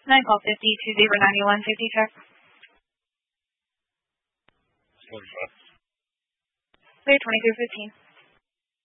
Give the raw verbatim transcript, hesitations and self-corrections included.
nine call fifty two zero nine one fifty check. forty-five. Clear twenty-three fifteen.